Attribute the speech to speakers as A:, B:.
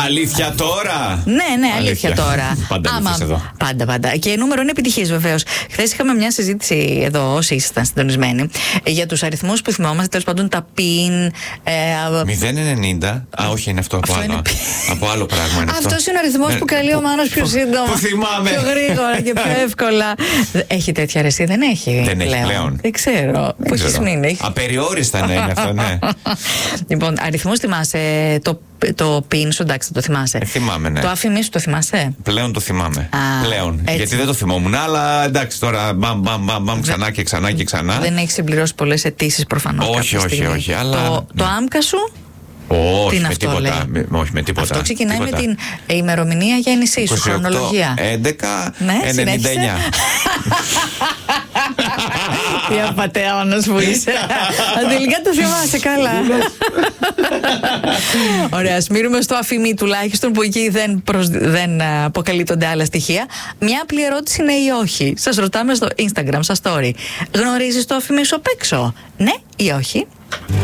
A: Αλήθεια τώρα.
B: Ναι, αλήθεια τώρα.
A: Πάντα εδώ.
B: Πάντα. Και νούμερο είναι επιτυχής βεβαίως. Χθες είχαμε μια συζήτηση εδώ, όσοι ήσασταν συντονισμένοι, για τους αριθμούς που θυμόμαστε, τέλος πάντων τα PIN.
A: 090. Όχι, είναι αυτό από άλλο. Από άλλο πράγμα είναι αυτό.
B: Αυτός είναι ο αριθμός που καλεί ο Μάνος πιο σύντομα.
A: Που θυμάμαι.
B: Πιο γρήγορα και πιο εύκολα. Έχει τέτοια αρεσία, δεν έχει.
A: Δεν έχει πλέον.
B: Δεν ξέρω. Που έχεις μείνει.
A: Απεριόριστα να είναι αυτό, ναι.
B: Λοιπόν, αριθμούς θυμάσαι. Το PIN σου, εντάξει, το θυμάσαι.
A: Θυμάμαι, ναι.
B: Το αφημί σου το θυμάσαι.
A: Πλέον το θυμάμαι. Πλέον.
B: Έτσι.
A: Γιατί δεν το θυμόμουν, αλλά εντάξει, τώρα μπαμ, ξανά και ξανά και ξανά.
B: Δεν έχει συμπληρώσει πολλές αιτήσεις προφανώς.
A: Όχι, αλλά.
B: Το άμκα σου.
A: Όχι,
B: με
A: τίποτα. Όχι, με τίποτα.
B: Αυτό ξεκινάει με την ημερομηνία γέννησή σου, χρονολογία.
A: 11,
B: ναι,
A: 99.
B: Τι απατεώνος που είσαι. Τελικά το θυμάσαι καλά. Ωραία, ας μείνουμε στο αφημί τουλάχιστον, που εκεί δεν αποκαλύπτονται άλλα στοιχεία. Μια απλή ερώτηση είναι ή όχι. Σας ρωτάμε στο Instagram, στα story. Γνωρίζεις το αφημί σου απ' έξω, ναι ή όχι?